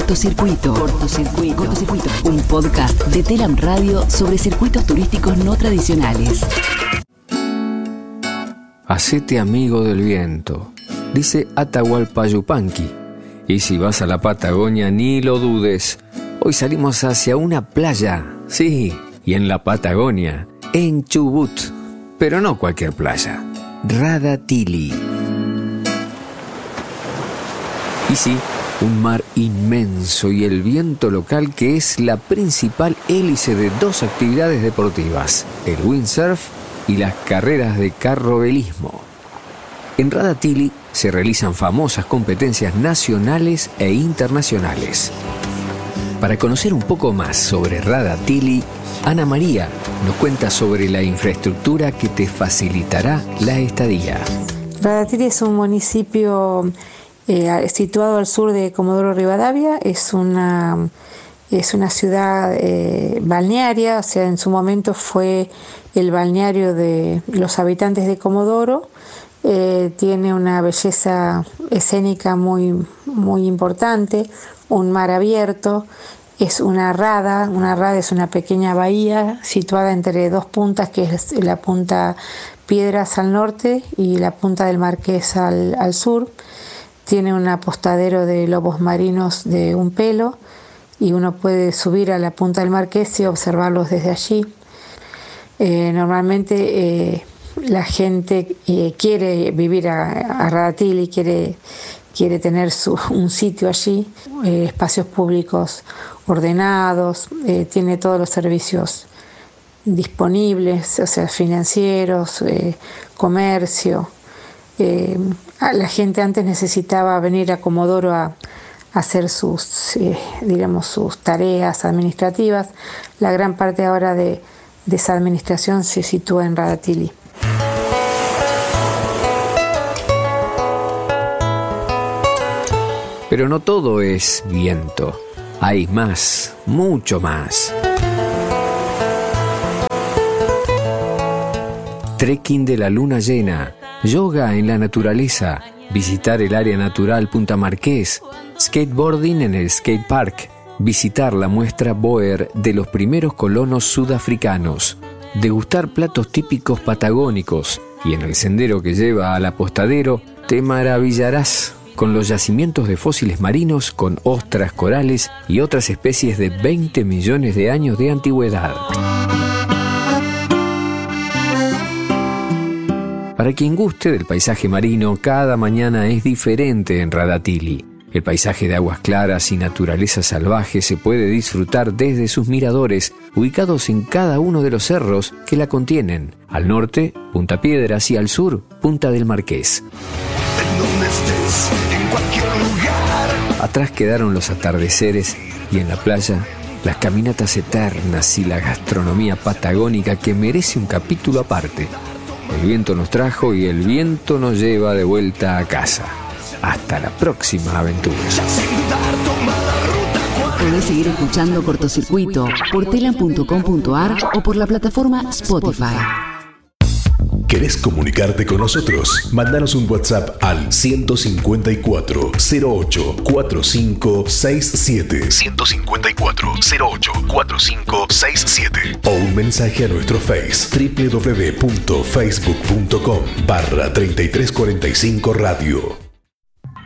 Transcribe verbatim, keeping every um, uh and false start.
Cortocircuito. Cortocircuito. Cortocircuito. Un podcast de Telam Radio sobre circuitos turísticos no tradicionales. Hacete amigo del viento, dice Atahualpa Yupanqui. Y si vas a la Patagonia, ni lo dudes. Hoy salimos hacia una playa, sí, y en la Patagonia, en Chubut, pero no cualquier playa, Radatili. Y sí, un mar inmenso y el viento local que es la principal hélice de dos actividades deportivas, el windsurf y las carreras de carrovelismo. En Radatili se realizan famosas competencias nacionales e internacionales. Para conocer un poco más sobre Radatili, Ana María nos cuenta sobre la infraestructura que te facilitará la estadía. Radatili es un municipio eh, situado al sur de Comodoro Rivadavia. Es una, es una ciudad eh, balnearia, o sea, en su momento fue el balneario de los habitantes de Comodoro. Eh, tiene una belleza escénica muy, muy importante, un mar abierto, es una rada, una rada es una pequeña bahía situada entre dos puntas, que es la punta Piedras al norte y la punta del Marqués al, al sur. Tiene un apostadero de lobos marinos de un pelo y uno puede subir a la punta del Marqués y observarlos desde allí. Eh, normalmente eh, la gente eh, quiere vivir a, a Radatili, quiere, quiere tener su, un sitio allí, eh, espacios públicos ordenados, eh, tiene todos los servicios disponibles, o sea, financieros, eh, comercio. Eh, la gente antes necesitaba venir a Comodoro a, a hacer sus, eh, digamos, sus tareas administrativas. La gran parte ahora de, de esa administración se sitúa en Radatili. Pero no todo es viento. Hay más, mucho más. Trekking de la luna llena, yoga en la naturaleza, visitar el área natural Punta Marqués, skateboarding en el skate park, visitar la muestra Boer de los primeros colonos sudafricanos, degustar platos típicos patagónicos y en el sendero que lleva al apostadero te maravillarás con los yacimientos de fósiles marinos con ostras, corales y otras especies de veinte millones de años de antigüedad. Para quien guste del paisaje marino, cada mañana es diferente en Radatili. El paisaje de aguas claras y naturaleza salvaje se puede disfrutar desde sus miradores, ubicados en cada uno de los cerros que la contienen. Al norte, Punta Piedras, y al sur, Punta del Marqués. En donde estés, en cualquier lugar. Atrás quedaron los atardeceres y en la playa, las caminatas eternas y la gastronomía patagónica que merece un capítulo aparte. El viento nos trajo y el viento nos lleva de vuelta a casa. Hasta la próxima aventura. Podés seguir escuchando Cortocircuito por telam punto com punto ar o por la plataforma Spotify. ¿Querés comunicarte con nosotros? Mándanos un WhatsApp al ciento cincuenta y cuatro, cero ocho, cuarenta y cinco sesenta y siete. ciento cincuenta y cuatro, cero ocho, cuarenta y cinco sesenta y siete. O un mensaje a nuestro Face w w w punto facebook punto com barra treinta y tres cuarenta y cinco radio.